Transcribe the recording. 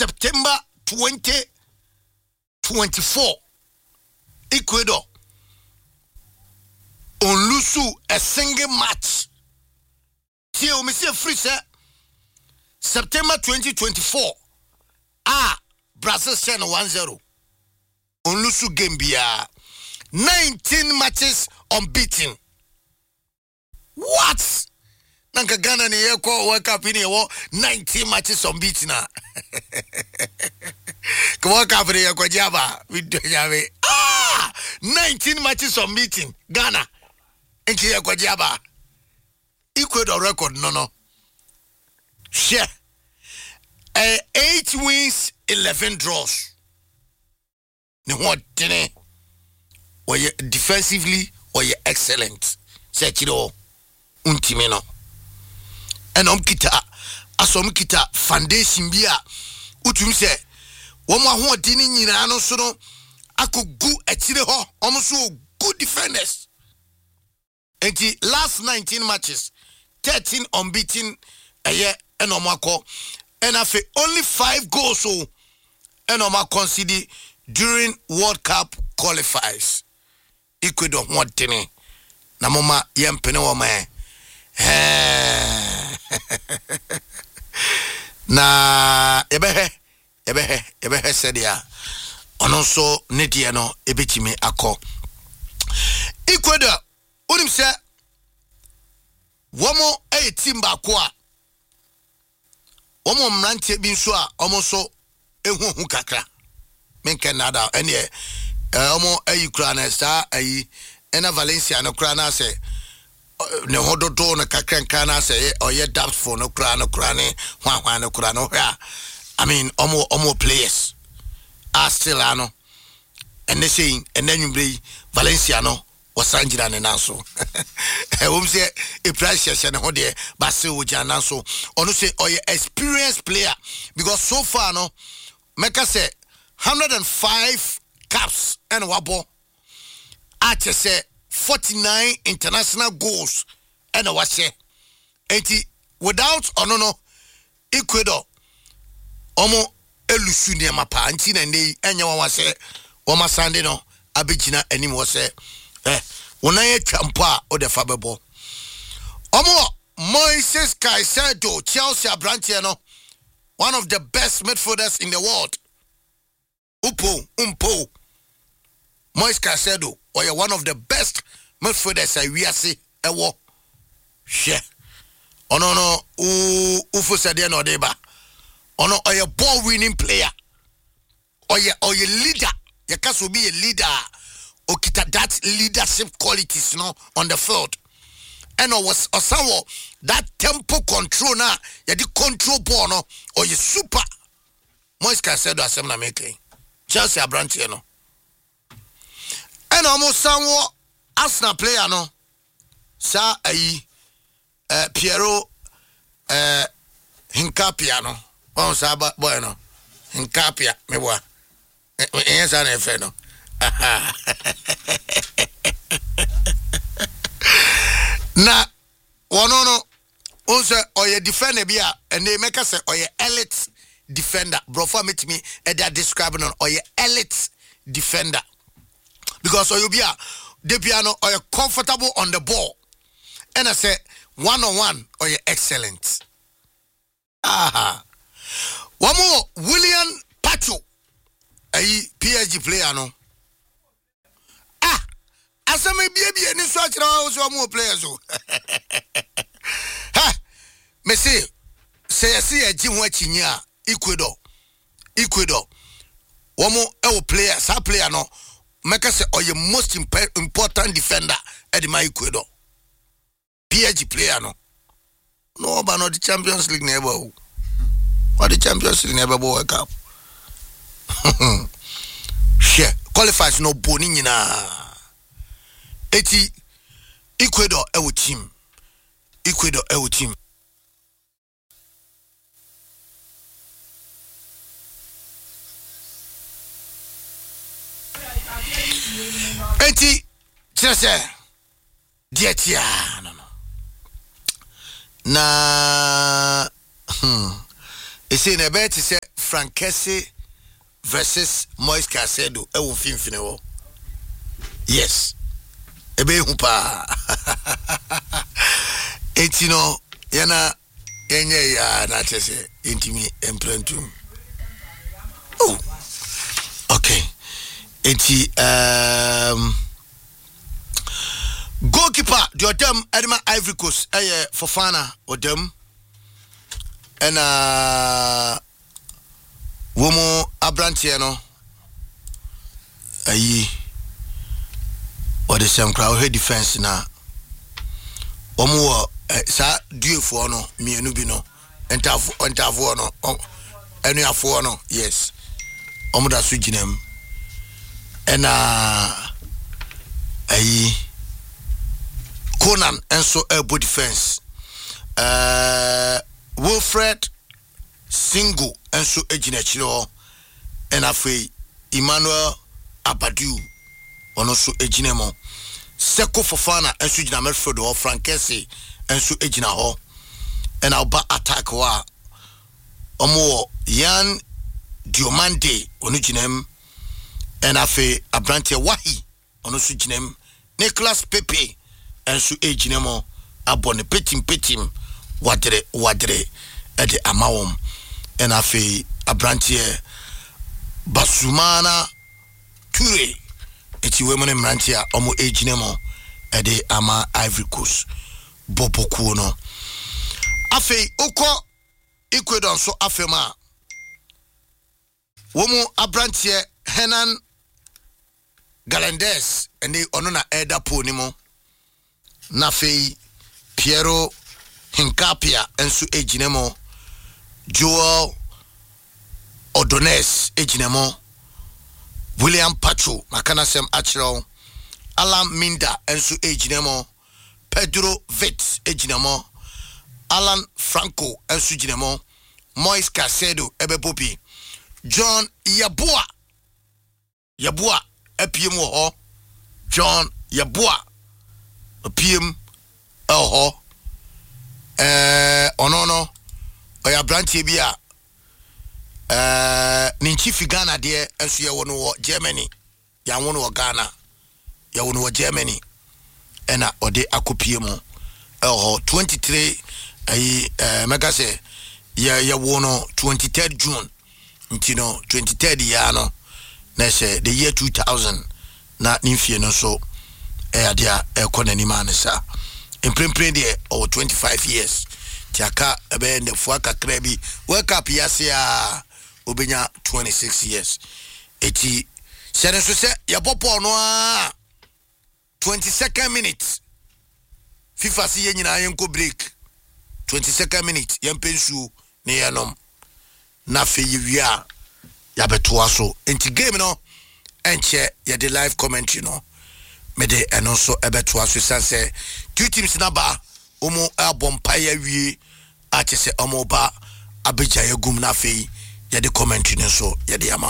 September 2024, Ecuador on lose a single match. Here we see free sir. September 2024. Brazil send 1-0. On lose game bia 19 matches unbeaten. What? Nanka Ghana ni yeko World Cup ni yewo 19 matches unbeaten na. World Cup ni yeko jaba video jave. 19 matches unbeaten Ghana. Enki yeko jaba. Ecuador record no. Share. 8 wins, 11 draws. Ne what tene? Or you defensively or you excellent. Say chiro untimeno. And kita foundation bia utum se womo ho dini nyina no so no akogu atire ho so good defenders. And the last 19 matches 13 unbeaten and omako and afi only 5 goals so and omako concede during World Cup qualifiers. Ecuador wantene na mama yempene wo man na ebehe sedia ono so nedie no ebetimi akọ Ecuador unim se womo team ba ko a womo mrante bi nso a omo so ehuhu kakra menke nada ene omo kura na sa ena Valencia no kura na se ne hododo na kakranka na se oye doubt for no kura ne hwan no kura no hwa I mean omo players are still ano and they saying and then you Valencia no wasanjira ne nanso wom say a precious and ho de base wo jana so ono say oye experienced player because so far no meka say 105 caps and wabo at say 49 international goals and a washe 80 without no Ecuador omo elusu ne mapa anti na nei enya wa wase wo masande no abegina anim wo se wona ye champo a o de fa bebo omo Moises Caicedo Chelsea branch no one of the best midfielders in the world umpo Moises Caicedo or one of the best midfielders we are see ewo she ono no ufu sade no deba ono oye ball winning player oye leader you can be a leader okita that leadership qualities no on the field and was osawo that tempo control na ya di control ball no oye super Moises Caicedo asem na making Chelsea branch no and almost sanwo Arsenal player no sa Piero Hincapia no on sa boy no Hincapia me boy yes an efe no na wono no on say oye defender bia and they make us say oye elite defender bro for me e dey describing on oye elite defender because oye bia de piano oye comfortable on the ball and I say one-on-one oye excellent one more William Pacho PSG player no asame bia ni so akira so mo players o me say agi ho akinyi a Ecuador womo player sa player no make say oye most important defender at my Ecuador PSG player no but not the Champions League never or the Champions League never World Cup share qualifies no boni nyina eti Ecuador team eti chese dietia no na ese na bet say Frankesi versus Moise Caicedo ewo finfine wo. Yes. Ebe hu pa. Etino yana enye ya na chese intimi emprentum. Oh. Okay. Eti goalkeeper the odem Edema Ivory Coast Fofana odem and womo abrantie no ayi or the same crowd head defense na omo sa duefo no mienu bi no entafo no enuafo no yes omo da so ginem and ayi Conan enso elbow defense Wilfred Singo enso ejina chiro and afei Emmanuel Abadu ono so ejina mo Seko Fofana enso ejina Medford or Frankesi enso ejina ho and alba attack wa omo Yan Diomande ono jinem and afei Abrante Wahi ono so jinem Nicholas Pepe enso ejinemo abone petim wadre ede amawom and afi abrantie Basumana Ture eti wemone mrantia omo ejinemo ede ama Ivory Coast boboku no afi uko Ecuador so afema womu abrantie Henan Galandes ene ono na eda po ni mo na fei Piero Hincapia ensu ejinemo Joel Odones ejinemo William Pacho makana sem achiro Alan Minda ensu ejinemo Pedro Vets ejinemo Alan Franco ensu ejinemo Moise Caicedo ebebobi John Yabua epiem wo ho John Yabua PM ho onono oya branche bia ninchi fi Ghana de enso ye wono wo Germany ya wono wo Ghana ya wono wo Germany ena ode akopiem ho 23 mega say ya wono 23rd June ntino 23rd ya no na say the year 2000 na nimfie no so dia economy manisa imprempre de 25 years tiaka ebe the fuaka krebi wake up yasia obenya 26 years eti sere so se ya popo no a 22nd minute FIFA si yenyina yenko break 22nd minute yempensu ne yanom na fe yewia ya betoa so enti game no enche ya the live commentary no mede eno so ebeto aso two teams na ba omo abompa ya wie a chese omo ba abeja yagum na fei ya de commentary so ya de ama